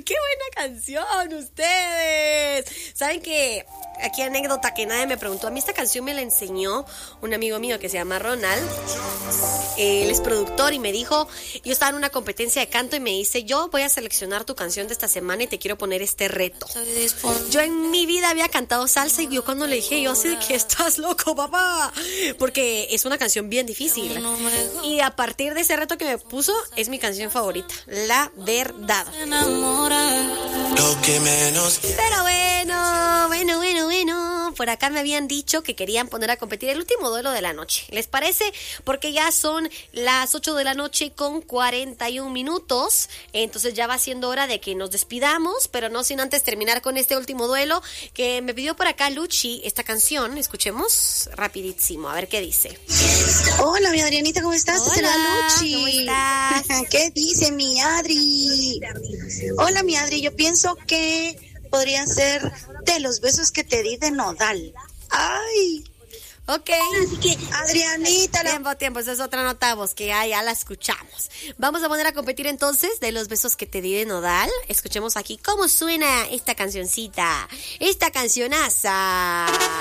¡Qué buena canción ustedes! ¿Saben qué? Aquí anécdota que nadie me preguntó. A mí esta canción me la enseñó un amigo mío que se llama Ronald. Él es productor y me dijo, yo estaba en una competencia de canto y me dice, yo voy a seleccionar tu canción de esta semana y te quiero poner este reto. Yo en mi vida había cantado salsa y yo cuando le dije, yo así de que estás loco, papá, porque es una canción bien difícil. Y a partir de ese reto que me puso, es mi canción favorita, La Verdad. Pero bueno, por acá me habían dicho que querían poner a competir el último duelo de la noche. ¿Les parece? Porque ya son las 8 de la noche con 41 minutos. Entonces ya va siendo hora de que nos despidamos, pero no sin antes terminar con este último duelo que me pidió por acá Luchi esta canción. Escuchemos rapidísimo, a ver qué dice. Hola, mi Adrianita, ¿cómo estás? Hola, Luchi. ¿cómo estás? ¿Qué dice mi Adri? Hola, mi Adri, yo pienso que podrían ser de los besos que te di de Nodal. ¡Ay! Ok. Así que, Adrianita... Tiempo, esa es otra nota vos que ya la escuchamos. Vamos a poner a competir entonces de los besos que te di de Nodal. Escuchemos aquí cómo suena esta cancioncita, esta cancionaza.